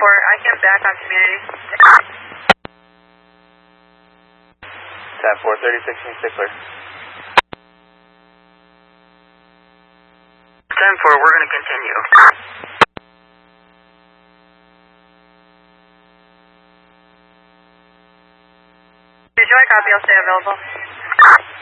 I came back on community. 10-4, 36 Stickler. 10-4, we're going to continue. Visual copy, I'll stay available.